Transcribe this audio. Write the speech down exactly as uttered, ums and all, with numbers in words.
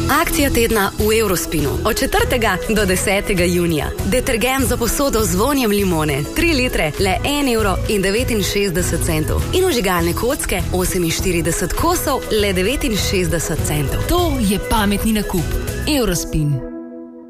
Akcija tedna v Eurospinu od četrtega do desetega junija. Detergent za posodo z vonjem limone, tri litre, le en evro in devetinšestdeset centov. In vžigalne kocke, oseminštirideset kosov, le devetinšestdeset centov. To je pametni nakup. Eurospin.